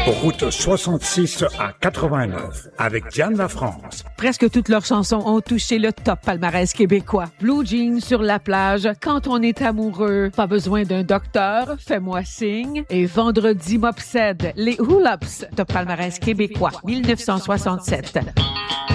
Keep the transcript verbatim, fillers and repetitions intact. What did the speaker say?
Route soixante-six à quatre-vingt-neuf avec Diane Lafrance. Presque toutes leurs chansons ont touché le top palmarès québécois. Blue Jeans sur la plage, Quand on est amoureux, Pas besoin d'un docteur, Fais-moi signe et Vendredi m'obsède. Les Hula Hoops, top palmarès québécois, mille neuf cent soixante-sept.